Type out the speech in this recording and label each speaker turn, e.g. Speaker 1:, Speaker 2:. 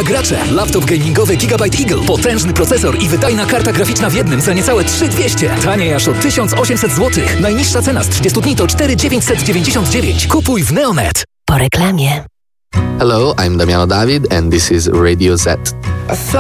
Speaker 1: lata gracze. Laptop gamingowy Gigabyte Eagle. Potężny procesor i wydajna karta graficzna w jednym za niecałe 3200. Taniej aż o 1800 zł. Najniższa cena z 30 dni to 4999. Kupuj w Neonet.
Speaker 2: Po reklamie.
Speaker 3: Hello, I'm Damiano David and this is Radio Z.